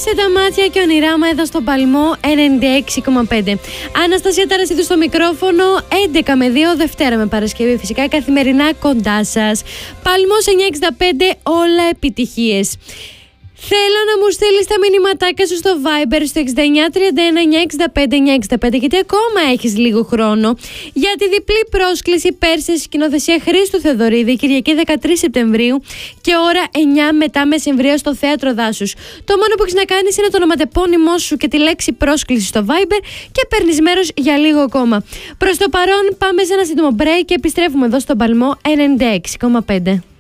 Κλείσε τα μάτια και ονειράμα εδώ στον Παλμό 96,5. Αναστασία Ταρασίδου στο μικρόφωνο, 11 με 2, Δευτέρα με Παρασκευή φυσικά, καθημερινά κοντά σας. Παλμός 965, όλα επιτυχίες. Θέλω να μου στείλεις τα μηνυματάκια σου στο Viber στο 6931 965 γιατί ακόμα έχεις λίγο χρόνο για τη διπλή πρόσκληση πέρσι σκηνοθεσία Χρήστου Θεοδωρίδη, Κυριακή 13 Σεπτεμβρίου και ώρα 9 μετά μεσημβρία στο Θέατρο Δάσους. Το μόνο που έχεις να κάνεις είναι το ονοματεπώνυμό σου και τη λέξη πρόσκληση στο Viber και παίρνεις μέρος για λίγο ακόμα. Προς το παρόν πάμε σε ένα σύντομο break και επιστρέφουμε εδώ στον Παλμό 96,5.